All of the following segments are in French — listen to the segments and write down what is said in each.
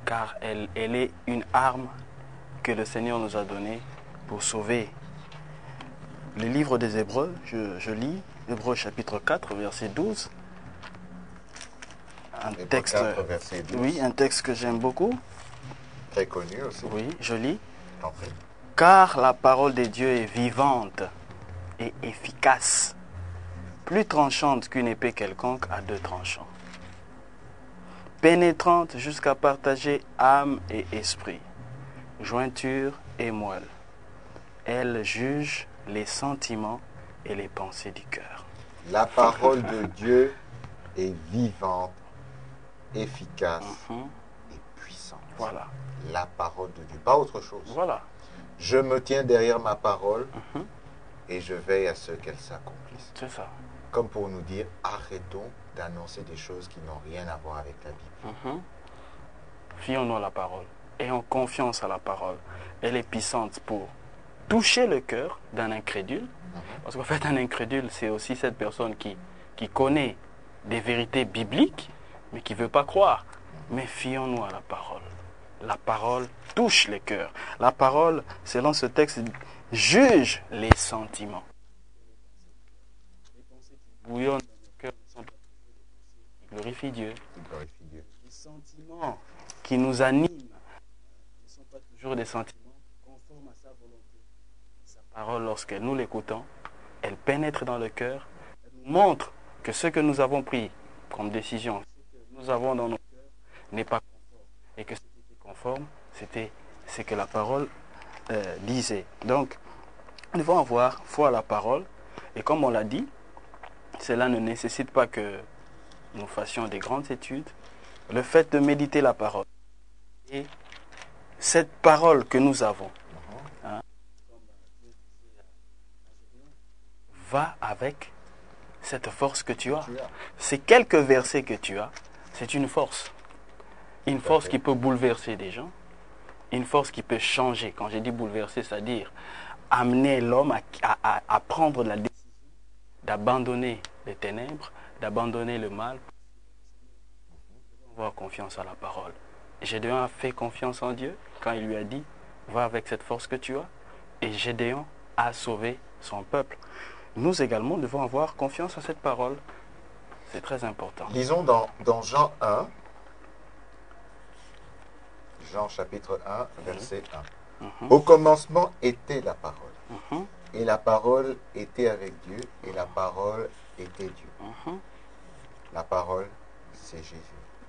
car elle est une arme que le Seigneur nous a donnée pour sauver. Le livre des Hébreux, je lis, Hébreux chapitre 4, verset 12. Un texte, 4, verset 12. oui, un texte que j'aime beaucoup. Très connu aussi. Oui, je lis. En fait. Car la parole de Dieu est vivante et efficace, plus tranchante qu'une épée quelconque à deux tranchants, pénétrante jusqu'à partager âme et esprit, jointure et moelle. Elle juge les sentiments et les pensées du cœur. La parole de Dieu est vivante, efficace et puissante. Voilà. La parole de Dieu, pas autre chose. Voilà. Je me tiens derrière ma parole et je veille à ce qu'elle s'accomplisse. C'est ça. Comme pour nous dire, arrêtons d'annoncer des choses qui n'ont rien à voir avec la Bible. Fions-nous à la parole. Ayons confiance à la parole. Elle est puissante pour toucher le cœur d'un incrédule. Parce qu'en fait, un incrédule, c'est aussi cette personne qui connaît des vérités bibliques, mais qui ne veut pas croire. Mais fions-nous à la parole. La parole touche les cœurs. La parole, selon ce texte, juge les sentiments. Les pensées qui bouillonnent dans le cœur ne sont pas qui glorifient Dieu. Les sentiments qui nous animent ne sont pas toujours des sentiments conformes à sa volonté. Sa parole, lorsque nous l'écoutons, elle pénètre dans le cœur, elle nous montre que ce que nous avons pris comme décision, ce que nous avons dans nos cœurs, n'est pas conforme. Et que ce qui était conforme, c'était ce que la parole disait. Donc, nous devons avoir foi à la parole. Et comme on l'a dit, cela ne nécessite pas que nous fassions des grandes études. Le fait de méditer la parole et cette parole que nous avons, va avec cette force que tu as. Ces quelques versets que tu as, c'est une force. Une force qui peut bouleverser des gens, une force qui peut changer. Quand j'ai dit bouleverser, c'est-à-dire amener l'homme à prendre la décision d'abandonner les ténèbres, d'abandonner le mal, avoir confiance à la parole. Gédéon a fait confiance en Dieu quand il lui a dit, va avec cette force que tu as. Et Gédéon a sauvé son peuple. Nous également devons avoir confiance à cette parole. C'est très important. Lisons dans Jean 1, Jean chapitre 1, verset 1. Au commencement était la parole. Et la parole était avec Dieu, et la parole était Dieu. La parole, c'est Jésus.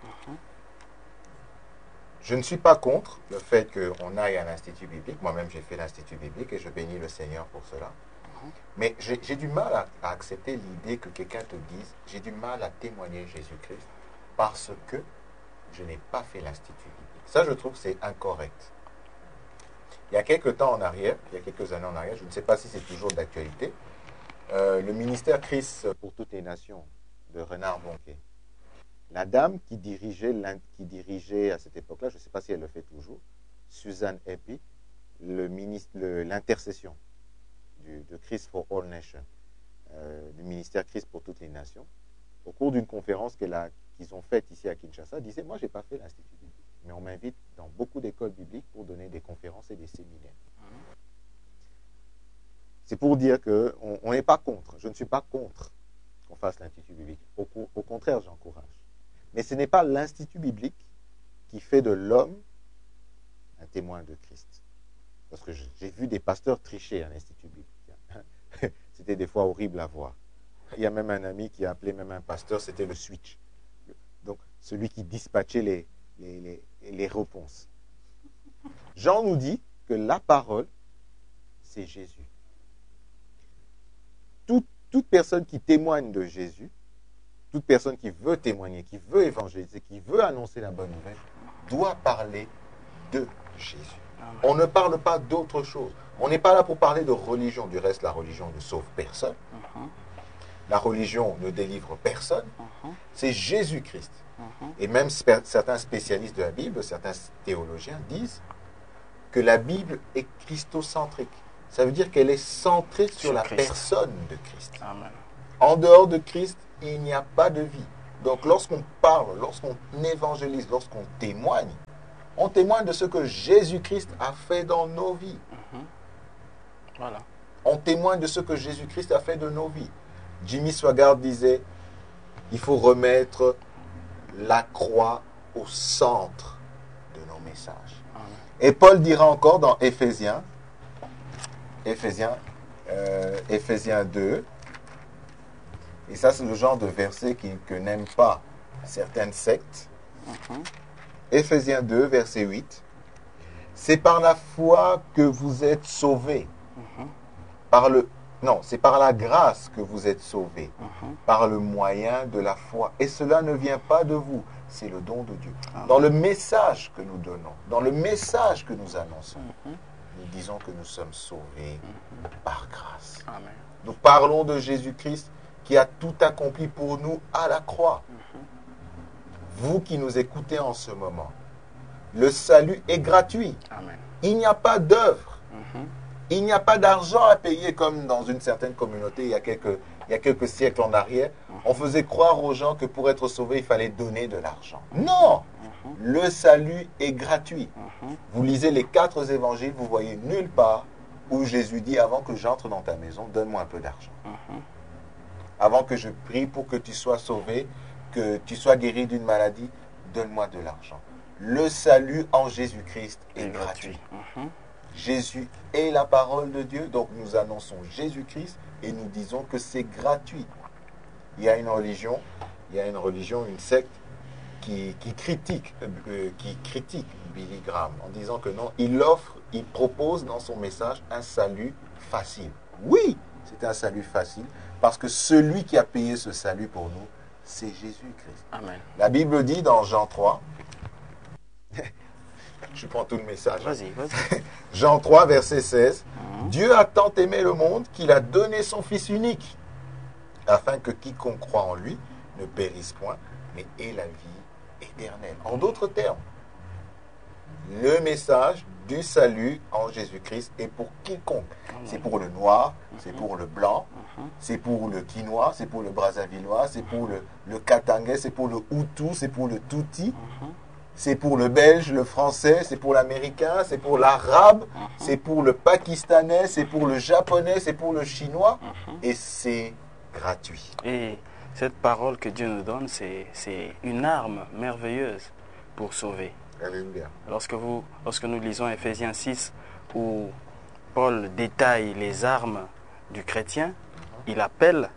Je ne suis pas contre le fait qu'on aille à l'Institut biblique. Moi-même, j'ai fait l'Institut biblique et je bénis le Seigneur pour cela. Mais j'ai du mal à accepter l'idée que quelqu'un te dise « j'ai du mal à témoigner Jésus-Christ parce que je n'ai pas fait l'Institut biblique ». Ça, je trouve que c'est incorrect. Il y a quelques temps en arrière, il y a quelques années en arrière, je ne sais pas si c'est toujours d'actualité, le ministère Christ pour toutes les nations de Renard Bonquet. La dame qui dirigeait à cette époque-là, je ne sais pas si elle le fait toujours, Suzanne Epi, l'intercession de Christ for All Nations, du ministère Christ pour toutes les nations, au cours d'une conférence qu'ils ont faite ici à Kinshasa, disait « Moi, je n'ai pas fait l'Institut biblique, mais on m'invite dans beaucoup d'écoles bibliques pour donner des conférences et des séminaires. » C'est pour dire qu'on n'est pas contre. Je ne suis pas contre qu'on fasse l'Institut biblique. Au contraire, j'encourage. Mais ce n'est pas l'Institut biblique qui fait de l'homme un témoin de Christ. Parce que j'ai vu des pasteurs tricher à l'Institut biblique. C'était des fois horrible à voir. Il y a même un ami qui a appelé même un pasteur, c'était le switch. Donc, celui qui dispatchait les réponses. Jean nous dit que la parole, c'est Jésus. Toute personne qui témoigne de Jésus, toute personne qui veut témoigner, qui veut évangéliser, qui veut annoncer la bonne nouvelle, doit parler de Jésus. On ne parle pas d'autre chose. On n'est pas là pour parler de religion. Du reste, la religion ne sauve personne. La religion ne délivre personne. C'est Jésus-Christ. Et même certains spécialistes de la Bible, certains théologiens disent que la Bible est christocentrique. Ça veut dire qu'elle est centrée sur la personne de Christ. Amen. En dehors de Christ, il n'y a pas de vie. Donc lorsqu'on parle, lorsqu'on évangélise, lorsqu'on témoigne, On témoigne de ce que Jésus-Christ a fait dans nos vies. Voilà. On témoigne de ce que Jésus-Christ a fait de nos vies. Jimmy Swaggart disait, il faut remettre la croix au centre de nos messages. Amen. Et Paul dira encore dans Éphésiens 2, et ça c'est le genre de verset que n'aiment pas certaines sectes. Éphésiens 2, verset 8. C'est par la foi que vous êtes sauvés. C'est par la grâce que vous êtes sauvés, par le moyen de la foi. Et cela ne vient pas de vous, c'est le don de Dieu. Dans le message que nous donnons, dans le message que nous annonçons, nous disons que nous sommes sauvés par grâce. Amen. Nous parlons de Jésus-Christ qui a tout accompli pour nous à la croix. Vous qui nous écoutez en ce moment, le salut est gratuit. Amen. Il n'y a pas d'œuvre. Il n'y a pas d'argent à payer comme dans une certaine communauté il y a quelques siècles en arrière. On faisait croire aux gens que pour être sauvé, il fallait donner de l'argent. Non! Le salut est gratuit. Vous lisez les 4 évangiles, vous voyez nulle part où Jésus dit, avant que j'entre dans ta maison, donne-moi un peu d'argent. Avant que je prie pour que tu sois sauvé, que tu sois guéri d'une maladie, donne-moi de l'argent. Le salut en Jésus-Christ est gratuit. Jésus est la parole de Dieu, donc nous annonçons Jésus-Christ et nous disons que c'est gratuit. Il y a une religion, une secte qui critique Billy Graham en disant que non, il propose dans son message un salut facile. Oui, c'est un salut facile parce que celui qui a payé ce salut pour nous, c'est Jésus-Christ. Amen. La Bible dit dans Jean 3, je prends tout le message. Vas-y. Jean 3, verset 16. Dieu a tant aimé le monde qu'il a donné son Fils unique, afin que quiconque croit en lui ne périsse point, mais ait la vie éternelle. En d'autres termes, le message du salut en Jésus-Christ est pour quiconque. C'est pour le noir, c'est pour le blanc, c'est pour le quinois, c'est pour le brazzavillois, c'est pour le katangais, c'est pour le hutu, c'est pour le touti. C'est pour le belge, le français, c'est pour l'américain, c'est pour l'arabe, c'est pour le pakistanais, c'est pour le japonais, c'est pour le chinois. Et c'est gratuit. Et cette parole que Dieu nous donne, c'est une arme merveilleuse pour sauver. Alléluia. Lorsque nous lisons Éphésiens 6, où Paul détaille les armes du chrétien, il appelle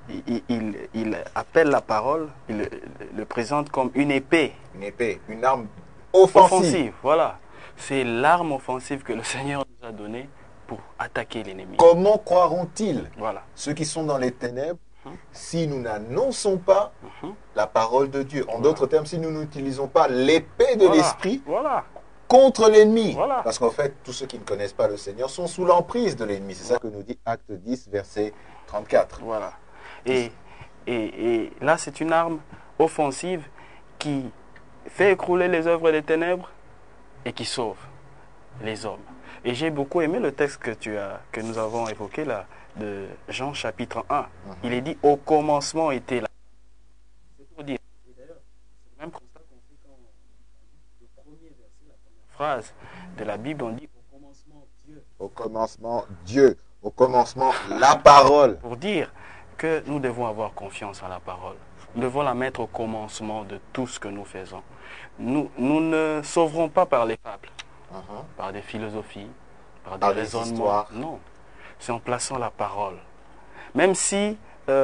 la parole, il le présente comme une épée. Une épée, une arme offensive. Voilà. C'est l'arme offensive que le Seigneur nous a donnée pour attaquer l'ennemi. Comment croiront-ils, Voilà. ceux qui sont dans les ténèbres, si nous n'annonçons pas la parole de Dieu? En d'autres termes, si nous n'utilisons pas l'épée de l'esprit contre l'ennemi. Voilà. Parce qu'en fait, tous ceux qui ne connaissent pas le Seigneur sont sous l'emprise de l'ennemi. C'est ça que nous dit Acte 10, verset 34. Voilà. Et là, c'est une arme offensive qui fait écrouler les œuvres des ténèbres et qui sauve les hommes. Et j'ai beaucoup aimé le texte que nous avons évoqué là, de Jean chapitre 1. Il est dit, au commencement était la... C'est pour dire. Et d'ailleurs, c'est le même constat qu'on fait quand on lit le premier verset, la première phrase de la Bible, on dit, au commencement Dieu. Au commencement Dieu. Au commencement la parole. Pour dire que nous devons avoir confiance en la parole. Nous devons la mettre au commencement de tout ce que nous faisons. Nous ne sauverons pas par les fables, par des philosophies, par des raisonnements. Histoires. Non, c'est en plaçant la parole. Même si,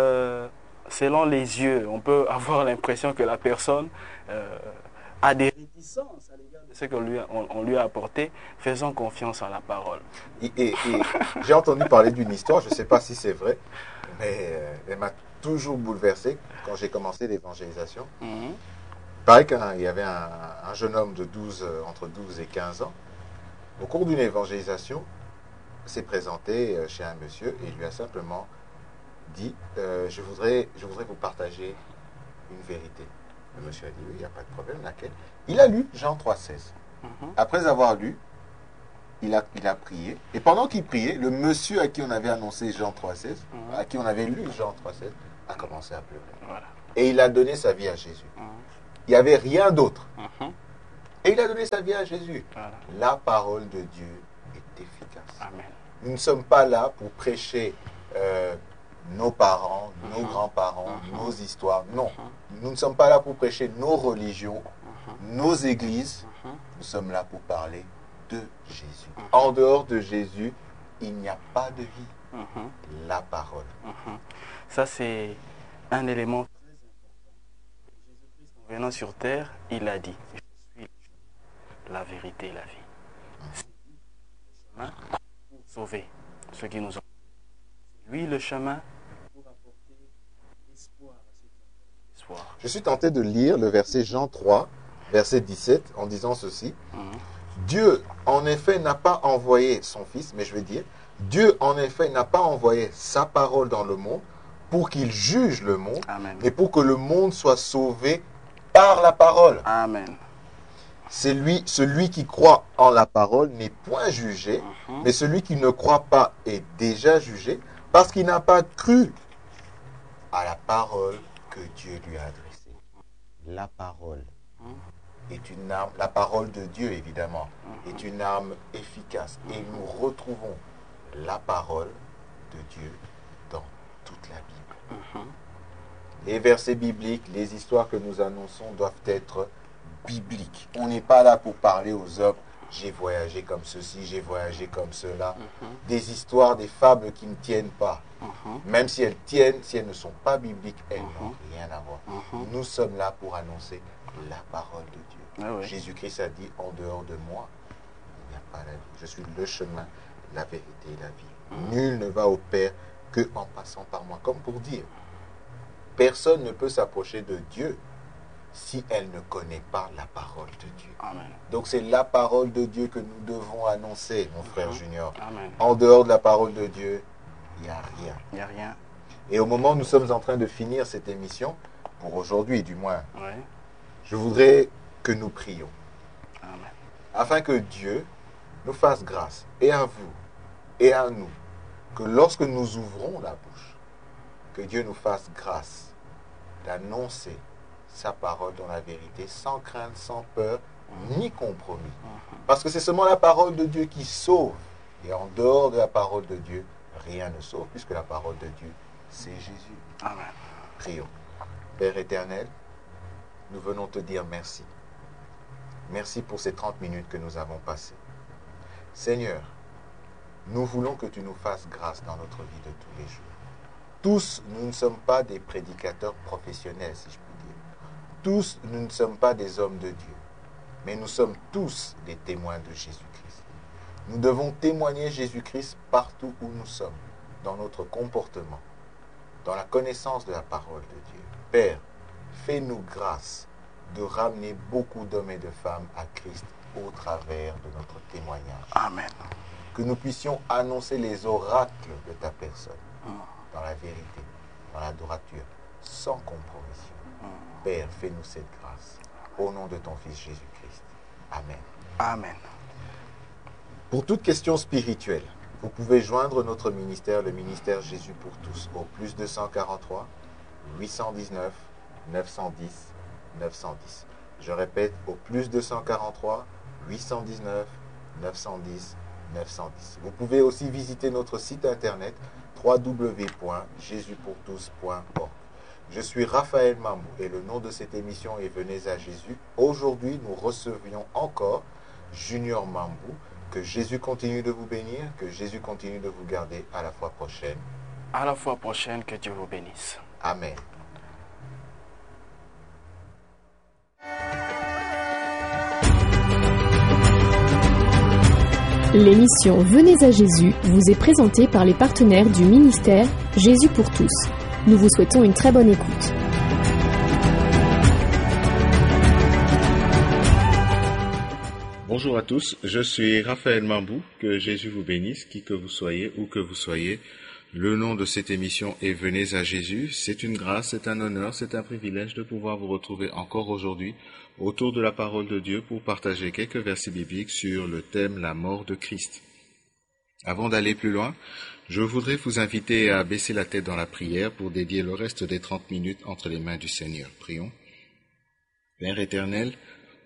selon les yeux, on peut avoir l'impression que la personne a des réticences à l'égard de ce qu'on lui a apporté, faisons confiance en la parole. Et j'ai entendu parler d'une histoire, je ne sais pas si c'est vrai, mais elle m'a toujours bouleversé quand j'ai commencé l'évangélisation. Il paraît qu'il y avait un jeune homme de entre 12 et 15 ans. Au cours d'une évangélisation, s'est présenté chez un monsieur et il lui a simplement dit je voudrais vous partager une vérité. Le monsieur a dit oui, il n'y a pas de problème, laquelle? Il a lu Jean 3,16. Après avoir lu, il a prié. Et pendant qu'il priait, le monsieur à qui on avait annoncé Jean 3,16, à qui on avait lu Jean 3,16, a commencé à pleurer. Voilà. Et il a donné sa vie à Jésus. Il n'y avait rien d'autre. Et il a donné sa vie à Jésus. Voilà. La parole de Dieu est efficace. Amen. Nous ne sommes pas là pour prêcher nos parents, nos grands-parents, nos histoires. Non. Nous ne sommes pas là pour prêcher nos religions, nos églises. Nous sommes là pour parler de Jésus. En dehors de Jésus, il n'y a pas de vie. La parole. Ça, c'est un élément très important. Jésus-Christ, en venant sur terre, il a dit, je suis la vérité et la vie. C'est lui le chemin pour sauver ceux qui nous ont. C'est lui le chemin pour apporter l'espoir à ceux qui ont l'espoir. Je suis tenté de lire le verset Jean 3, verset 17, en disant ceci. Dieu, en effet, n'a pas envoyé son Fils, mais je vais dire, Dieu, en effet, n'a pas envoyé sa parole dans le monde pour qu'il juge le monde, Amen. mais pour que le monde soit sauvé par la parole. Amen. Celui qui croit en la parole n'est point jugé, mais celui qui ne croit pas est déjà jugé parce qu'il n'a pas cru à la parole que Dieu lui a adressée. La parole est une arme, la parole de Dieu évidemment, est une arme efficace. Et nous retrouvons la parole de Dieu dans toute la Bible. Les versets bibliques, les histoires que nous annonçons doivent être bibliques. On n'est pas là pour parler aux hommes, j'ai voyagé comme ceci, j'ai voyagé comme cela. Des histoires, des fables qui ne tiennent pas. Même si elles tiennent, si elles ne sont pas bibliques, elles n'ont rien à voir. Nous sommes là pour annoncer la parole de Dieu. Ah oui. Jésus-Christ a dit, en dehors de moi, il n'y a pas la vie. Je suis le chemin, la vérité et la vie. Nul ne va au Père que en passant par moi. Comme pour dire, personne ne peut s'approcher de Dieu si elle ne connaît pas la parole de Dieu. Amen. Donc c'est la parole de Dieu que nous devons annoncer, mon frère Junior. Amen. En dehors de la parole de Dieu, il n'y a rien. Il n'y a rien. Et au moment où nous sommes en train de finir cette émission, pour aujourd'hui du moins, Ouais. je voudrais que nous prions, Amen. afin que Dieu nous fasse grâce, et à vous, et à nous, que lorsque nous ouvrons la bouche, que Dieu nous fasse grâce d'annoncer sa parole dans la vérité, sans crainte, sans peur, ni compromis. Parce que c'est seulement la parole de Dieu qui sauve. Et en dehors de la parole de Dieu, rien ne sauve, puisque la parole de Dieu, c'est Jésus. Amen. Prions. Père éternel, nous venons te dire merci. Merci pour ces 30 minutes que nous avons passées. Seigneur, nous voulons que tu nous fasses grâce dans notre vie de tous les jours. Tous, nous ne sommes pas des prédicateurs professionnels, si je puis dire. Tous, nous ne sommes pas des hommes de Dieu. Mais nous sommes tous des témoins de Jésus-Christ. Nous devons témoigner Jésus-Christ partout où nous sommes, dans notre comportement, dans la connaissance de la parole de Dieu. Père, fais-nous grâce de ramener beaucoup d'hommes et de femmes à Christ au travers de notre témoignage. Amen. Que nous puissions annoncer les oracles de ta personne, dans la vérité, dans la droiture, sans compromission. Père, fais-nous cette grâce. Au nom de ton Fils Jésus-Christ. Amen. Amen. Pour toute question spirituelle, vous pouvez joindre notre ministère, le ministère Jésus pour tous, au plus 243 819 910 910. Je répète, au plus 243 819 910 910. Vous pouvez aussi visiter notre site internet www.jesuspourtous.org. Je suis Raphaël Mambou et le nom de cette émission est Venez à Jésus. Aujourd'hui, nous recevions encore Junior Mambou. Que Jésus continue de vous bénir, que Jésus continue de vous garder. À la fois prochaine. À la fois prochaine, que Dieu vous bénisse. Amen. L'émission Venez à Jésus vous est présentée par les partenaires du ministère Jésus pour tous. Nous vous souhaitons une très bonne écoute. Bonjour à tous, je suis Raphaël Mambou, que Jésus vous bénisse, qui que vous soyez, où que vous soyez. Le nom de cette émission est Venez à Jésus. C'est une grâce, c'est un honneur, c'est un privilège de pouvoir vous retrouver encore aujourd'hui autour de la parole de Dieu pour partager quelques versets bibliques sur le thème la mort de Christ. Avant d'aller plus loin, je voudrais vous inviter à baisser la tête dans la prière pour dédier le reste des 30 minutes entre les mains du Seigneur. Prions. Père éternel,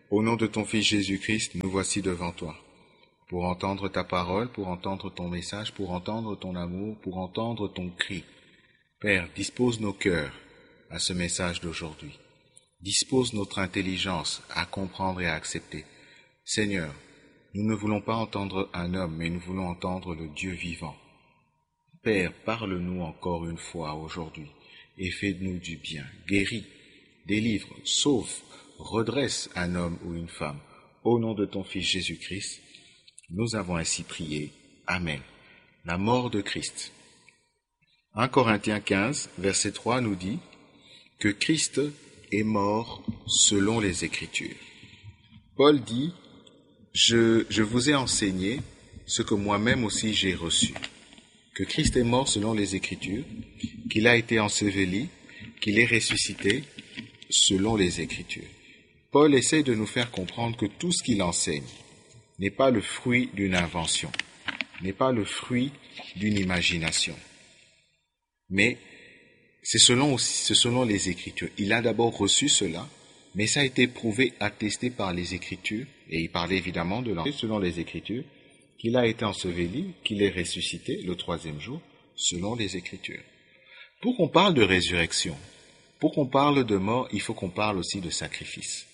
Au nom de ton Fils Jésus-Christ, nous voici devant toi, pour entendre ta parole, pour entendre ton message, pour entendre ton amour, pour entendre ton cri. Père, dispose nos cœurs à ce message d'aujourd'hui. Dispose notre intelligence à comprendre et à accepter. Seigneur, nous ne voulons pas entendre un homme, mais nous voulons entendre le Dieu vivant. Père, parle-nous encore une fois aujourd'hui et fais-nous du bien. Guéris, délivre, sauve, redresse un homme ou une femme. Au nom de ton Fils Jésus-Christ, nous avons ainsi prié. Amen. La mort de Christ. 1 Corinthiens 15, verset 3 nous dit que Christ est mort selon les Écritures. Paul dit, je vous ai enseigné ce que moi-même aussi j'ai reçu, que Christ est mort selon les Écritures, qu'il a été enseveli, qu'il est ressuscité selon les Écritures. Paul essaie de nous faire comprendre que tout ce qu'il enseigne n'est pas le fruit d'une invention, n'est pas le fruit d'une imagination, mais c'est selon les Écritures. Il a d'abord reçu cela, mais ça a été prouvé, attesté par les Écritures, et il parlait évidemment de l'enseignement selon les Écritures, qu'il a été enseveli, qu'il est ressuscité le 3e jour, selon les Écritures. Pour qu'on parle de résurrection, pour qu'on parle de mort, il faut qu'on parle aussi de sacrifice.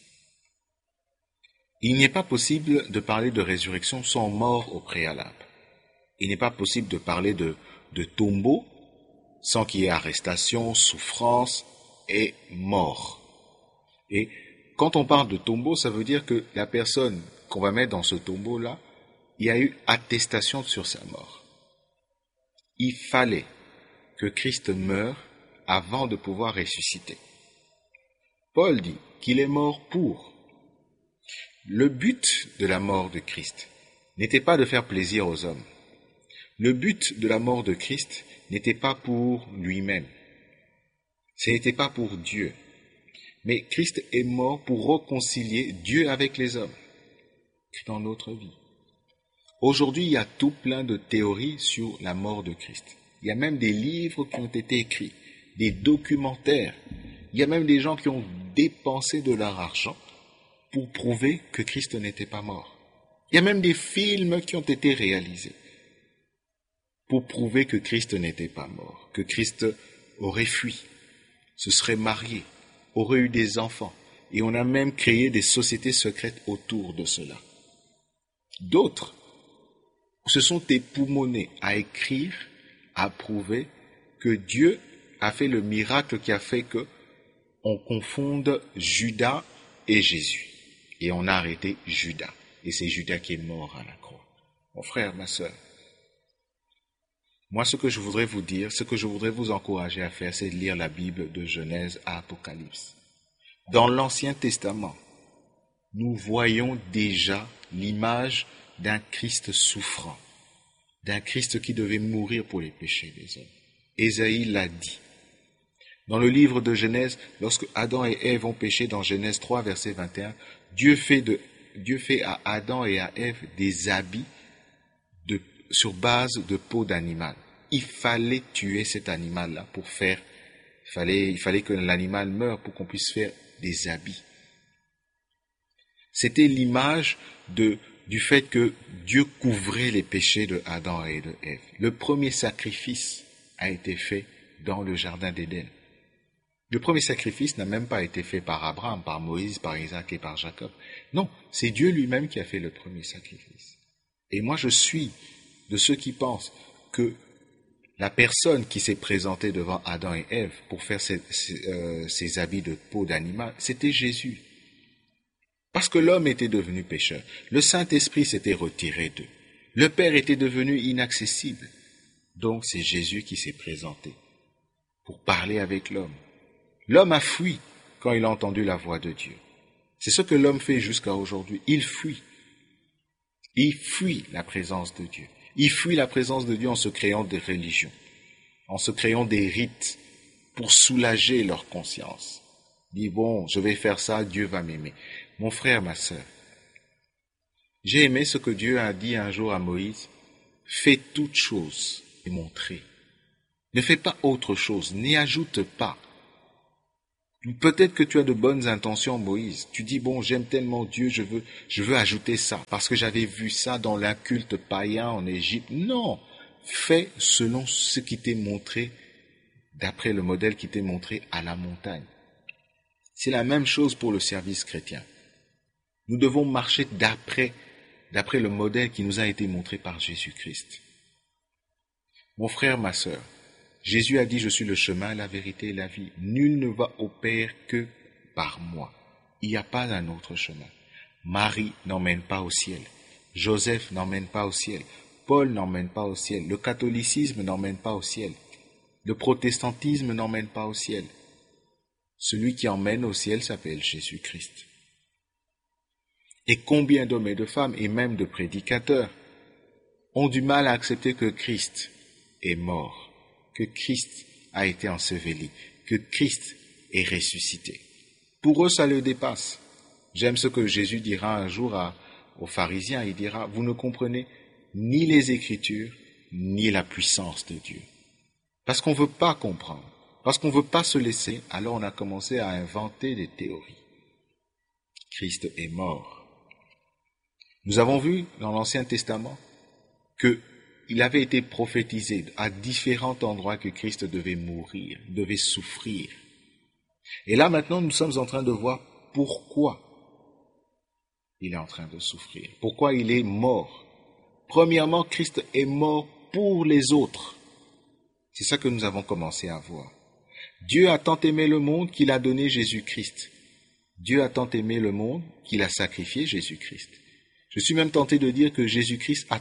Il n'est pas possible de parler de résurrection sans mort au préalable. Il n'est pas possible de parler de tombeau sans qu'il y ait arrestation, souffrance et mort. Et quand on parle de tombeau, ça veut dire que la personne qu'on va mettre dans ce tombeau-là, il y a eu attestation sur sa mort. Il fallait que Christ meure avant de pouvoir ressusciter. Paul dit qu'il est mort pour. Le but de la mort de Christ n'était pas de faire plaisir aux hommes. Le but de la mort de Christ n'était pas pour lui-même. Ce n'était pas pour Dieu. Mais Christ est mort pour réconcilier Dieu avec les hommes dans notre vie. Aujourd'hui, il y a tout plein de théories sur la mort de Christ. Il y a même des livres qui ont été écrits, des documentaires. Il y a même des gens qui ont dépensé de leur argent pour prouver que Christ n'était pas mort. Il y a même des films qui ont été réalisés pour prouver que Christ n'était pas mort, que Christ aurait fui, se serait marié, aurait eu des enfants. Et on a même créé des sociétés secrètes autour de cela. D'autres se sont époumonés à écrire, à prouver que Dieu a fait le miracle qui a fait que on confonde Judas et Jésus. Et on a arrêté Judas. Et c'est Judas qui est mort à la croix. Mon frère, ma sœur, moi ce que je voudrais vous dire, ce que je voudrais vous encourager à faire, c'est de lire la Bible de Genèse à Apocalypse. Dans l'Ancien Testament, nous voyons déjà l'image d'un Christ souffrant, d'un Christ qui devait mourir pour les péchés des hommes. Ésaïe l'a dit. Dans le livre de Genèse, lorsque Adam et Ève ont péché dans Genèse 3, verset 21, Dieu fait à Adam et à Ève des habits sur base de peau d'animal. Il fallait tuer cet animal-là pour faire, il fallait que l'animal meure pour qu'on puisse faire des habits. C'était l'image du fait que Dieu couvrait les péchés de Adam et de Ève. Le premier sacrifice a été fait dans le jardin d'Éden. Le premier sacrifice n'a même pas été fait par Abraham, par Moïse, par Isaac et par Jacob. Non, c'est Dieu lui-même qui a fait le premier sacrifice. Et moi, je suis de ceux qui pensent que la personne qui s'est présentée devant Adam et Ève pour faire ses habits de peau d'animal, c'était Jésus. Parce que l'homme était devenu pécheur. Le Saint-Esprit s'était retiré d'eux. Le Père était devenu inaccessible. Donc c'est Jésus qui s'est présenté pour parler avec l'homme. L'homme a fui quand il a entendu la voix de Dieu. C'est ce que l'homme fait jusqu'à aujourd'hui. Il fuit. Il fuit la présence de Dieu. Il fuit la présence de Dieu en se créant des religions, en se créant des rites pour soulager leur conscience. Il dit, bon, je vais faire ça, Dieu va m'aimer. Mon frère, ma sœur, j'ai aimé ce que Dieu a dit un jour à Moïse. Fais toutes choses et montrez. Ne fais pas autre chose, n'y ajoute pas. Peut-être que tu as de bonnes intentions, Moïse. Tu dis, bon, j'aime tellement Dieu, je veux ajouter ça, parce que j'avais vu ça dans l'inculte païen en Égypte. Non, fais selon ce qui t'est montré, d'après le modèle qui t'est montré à la montagne. C'est la même chose pour le service chrétien. Nous devons marcher d'après le modèle qui nous a été montré par Jésus-Christ. Mon frère, ma sœur, Jésus a dit, je suis le chemin, la vérité et la vie. Nul ne va au Père que par moi. Il n'y a pas un autre chemin. Marie n'emmène pas au ciel. Joseph n'emmène pas au ciel. Paul n'emmène pas au ciel. Le catholicisme n'emmène pas au ciel. Le protestantisme n'emmène pas au ciel. Celui qui emmène au ciel s'appelle Jésus-Christ. Et combien d'hommes et de femmes, et même de prédicateurs, ont du mal à accepter que Christ est mort, que Christ a été enseveli, que Christ est ressuscité. Pour eux, ça le dépasse. J'aime ce que Jésus dira un jour aux pharisiens. Il dira, vous ne comprenez ni les Écritures, ni la puissance de Dieu. Parce qu'on ne veut pas comprendre, parce qu'on ne veut pas se laisser, alors on a commencé à inventer des théories. Christ est mort. Nous avons vu dans l'Ancien Testament qu'il avait été prophétisé à différents endroits que Christ devait mourir, devait souffrir. Et là maintenant, nous sommes en train de voir pourquoi il est en train de souffrir, pourquoi il est mort. Premièrement, Christ est mort pour les autres. C'est ça que nous avons commencé à voir. Dieu a tant aimé le monde qu'il a donné Jésus-Christ. Dieu a tant aimé le monde qu'il a sacrifié Jésus-Christ. Je suis même tenté de dire que Jésus-Christ a